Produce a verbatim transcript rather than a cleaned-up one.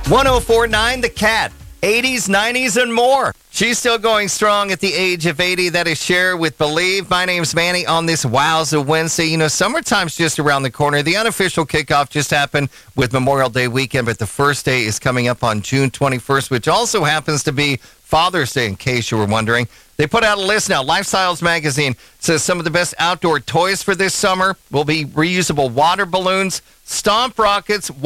one oh four point nine The Cat. eighties, nineties, and more. She's still going strong at the age of eighty. That is Cher with Believe. My name's Manny on this Wowza Wednesday. You know, summertime's just around the corner. The unofficial kickoff just happened with Memorial Day weekend, but the first day is coming up on June twenty-first, which also happens to be Father's Day, in case you were wondering. They put out a list now. Lifestyles Magazine says some of the best outdoor toys for this summer will be reusable water balloons, stomp rockets,